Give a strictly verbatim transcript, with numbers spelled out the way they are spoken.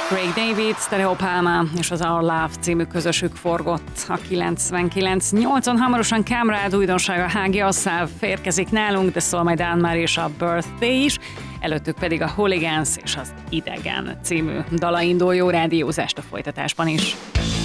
Craig David, Stereo Palma és az Our Love című közösük forgott a kilencvenkilenc nyolcon. Hamarosan Kamrád újdonsága Hug Yourself érkezik nálunk, de szól majd Anne-Marie és a Birthday is. Előttük pedig a Hooligans és az Idegen című dala indul. Jó rádiózást a folytatásban is.